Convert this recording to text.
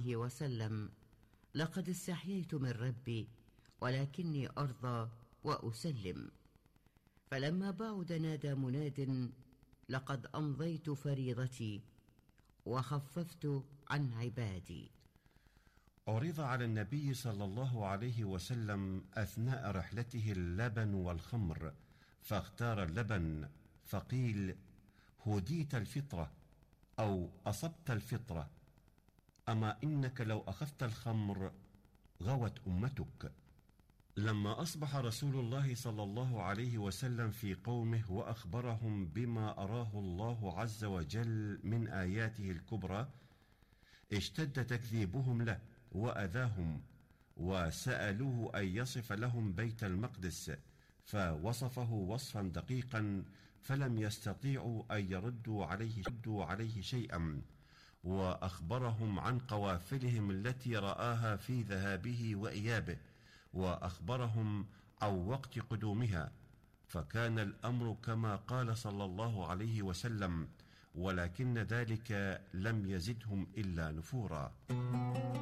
عليه وسلم: لقد استحييت من ربي ولكني أرضى وأسلم. فلما بعد نادى مناد: لقد أمضيت فريضتي وخففت عن عبادي. عرض على النبي صلى الله عليه وسلم أثناء رحلته اللبن والخمر، فاختار اللبن، فقيل: هديت الفطرة أو أصبت الفطرة، أما إنك لو أخذت الخمر غوت أمتك. لما أصبح رسول الله صلى الله عليه وسلم في قومه وأخبرهم بما أراه الله عز وجل من آياته الكبرى، اشتد تكذيبهم له وأذاهم، وسألوه أن يصف لهم بيت المقدس، فوصفه وصفا دقيقا فلم يستطيعوا أن يردوا عليه شيئا، وأخبرهم عن قوافلهم التي رآها في ذهابه وإيابه، وأخبرهم عن وقت قدومها، فكان الأمر كما قال صلى الله عليه وسلم، ولكن ذلك لم يزدهم إلا نفورا.